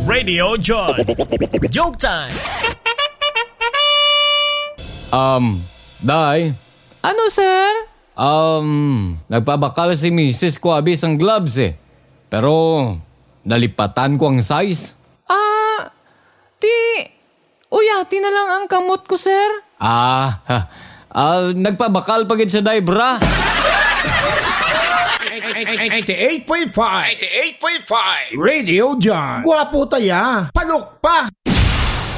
Radio John. Joke time. Day. Ano, sir? Nagpabakal si Mrs. ko abis ang gloves eh. Pero, nalipatan ko ang size. Uyati na lang ang kamot ko, sir. Nagpabakal pagid sa day, bra. 88.5 Radio John. Gwapo taya. Palok pa.